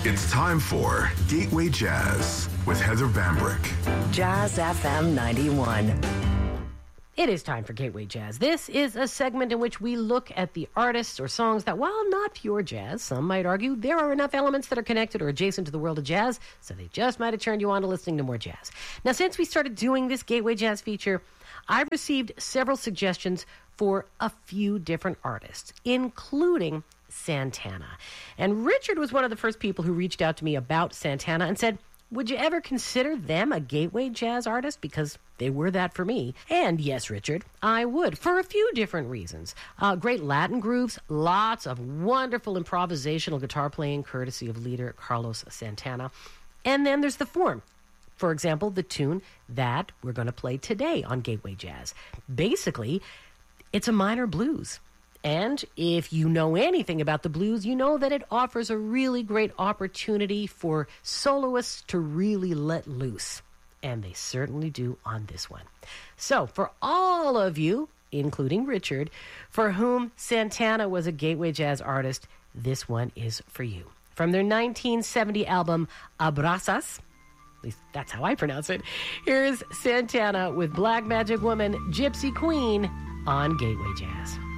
It's time for Gateway Jazz with Heather Bambrick. Jazz FM 91. It is time for Gateway Jazz. This is a segment in which we look at the artists or songs that, while not pure jazz, some might argue there are enough elements that are connected or adjacent to the world of jazz, so they just might have turned you on to listening to more jazz. Now, since we started doing this Gateway Jazz feature, I've received several suggestions for a few different artists, including Santana. And Richard was one of the first people who reached out to me about Santana and said, would you ever consider them a gateway jazz artist? Because they were that for me. And yes, Richard, I would, for a few different reasons. Great Latin grooves, lots of wonderful improvisational guitar playing, courtesy of leader Carlos Santana. And then there's the form. For example, the tune that we're going to play today on Gateway Jazz. Basically, it's a minor blues. And if you know anything about the blues, you know that it offers a really great opportunity for soloists to really let loose. And they certainly do on this one. So for all of you, including Richard, for whom Santana was a gateway jazz artist, this one is for you. From their 1970 album, Abrazas, at least that's how I pronounce it, here's Santana with Black Magic Woman, Gypsy Queen on Gateway Jazz.